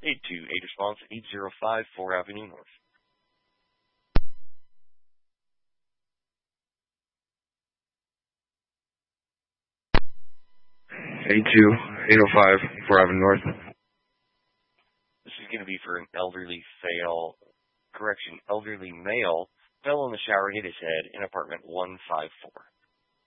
828 response, 805 4 Avenue North. 82805 4 Avenue North. This is going to be for an elderly male, fell in the shower, hit his head in apartment 154.